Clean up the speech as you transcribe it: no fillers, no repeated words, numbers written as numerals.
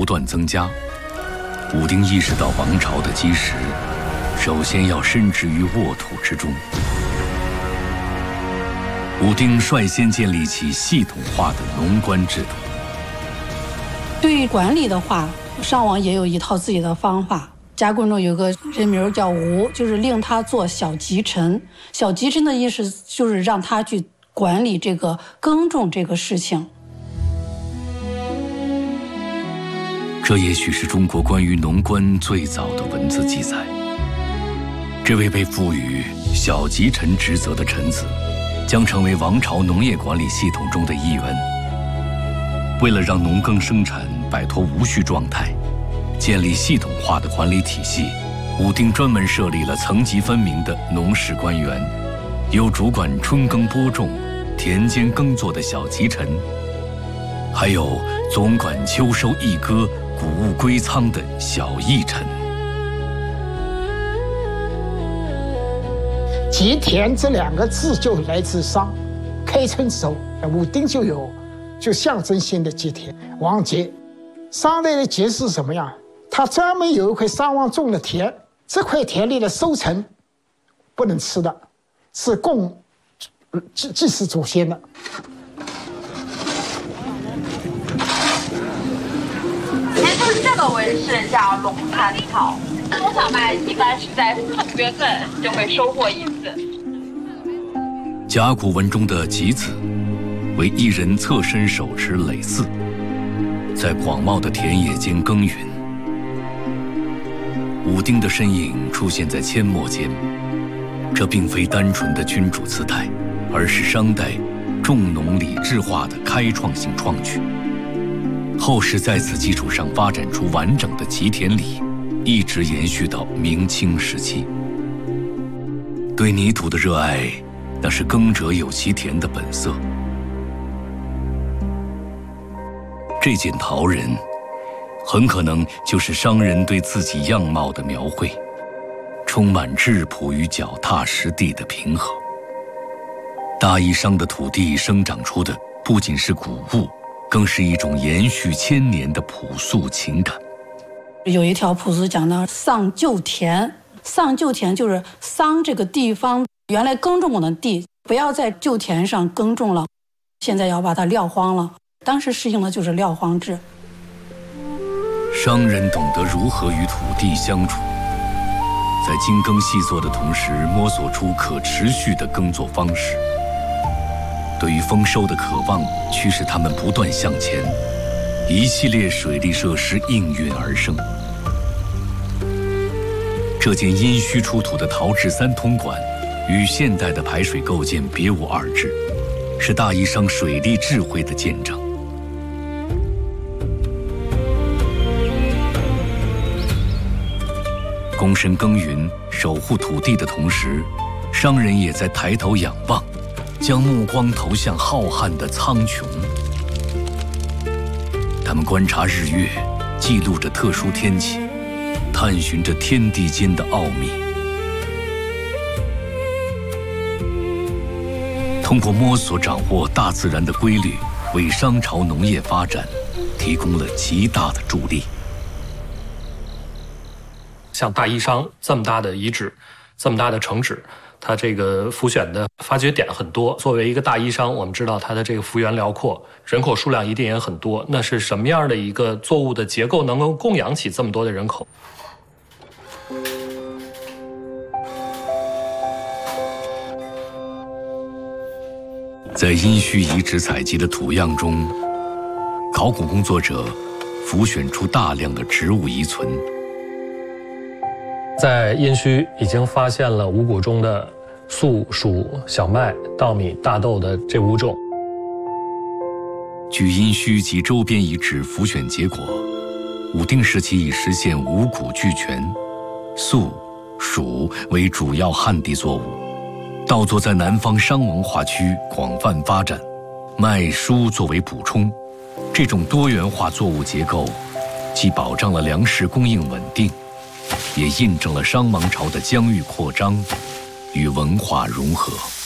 断增加，武丁意识到王朝的基石，首先要深植于沃土之中。武丁率先建立起系统化的农官制度。 对于管理的话，商王也有一套自己的方法。甲骨中有个人名叫吴，就是令他做小集臣。小集臣的意思就是让他去管理这个耕种这个事情。 这也许是中国关于农官最早的文字记载。这位被赋予小集臣职责的臣子，将成为王朝农业管理系统中的一员。为了让农耕生产摆脱无序状态，建立系统化的管理体系，武丁专门设立了层级分明的农事官员，有主管春耕播种、田间耕作的小集臣，还有总管秋收益割、谷物归仓的小议臣。 集田这两个字就来自商，开春时候武丁就象征性的集田王节。商代的节是什么样？他专门有一块商王种的田，这块田里的收成不能吃的，是供祭祀祖先的。 也就是这个纹饰叫龙盘草，冬小麦一般是在4-5月份就会收获一次。 甲骨文中的集子为一人侧身手持耒耜，在广袤的田野间耕耘。武丁的身影出现在阡陌间，这并非单纯的君主姿态，而是商代重农礼制化的开创性创举。后世在此基础上发展出完整的集田礼，一直延续到明清时期。对泥土的热爱，那是耕者有其田的本色。这件陶人很可能就是商人对自己样貌的描绘，充满质朴与脚踏实地的平和。大邑商的土地生长出的不仅是谷物，更是一种延续千年的朴素情感。 有一条谱子讲到丧旧田，丧旧田就是丧这个地方原来耕种过的地，不要在旧田上耕种了，现在要把它撂荒了。当时实行的就是撂荒制。 商人懂得如何与土地相处，在精耕细作的同时，摸索出可持续的耕作方式。对于丰收的渴望驱使他们不断向前，一系列水利设施应运而生。这件殷墟出土的陶制3通管与现代的排水构件别无二致，是大邑商水利智慧的见证。躬身耕耘、守护土地的同时，商人也在抬头仰望，将目光投向浩瀚的苍穹。他们观察日月，记录着特殊天气，探寻着天地间的奥秘。通过摸索掌握大自然的规律，为商朝农业发展提供了极大的助力。 像大邑商这么大的遗址，这么大的城址，它这个浮选的发掘点很多。作为一个大邑商，我们知道它的这个幅员辽阔，人口数量一定也很多。那是什么样的一个作物的结构能够供养起这么多的人口？ 在殷墟遗址采集的土样中，考古工作者浮选出大量的植物遗存。 在殷墟已经发现了五谷中的粟、黍、小麦、稻米、大豆的这5种。 据殷墟及周边遗址浮选结果，武丁时期已实现五谷俱全，粟、黍为主要旱地作物，稻作在南方商文化区广泛发展，麦、黍作为补充。这种多元化作物结构，既保障了粮食供应稳定，也印证了商王朝的疆域扩张与文化融合。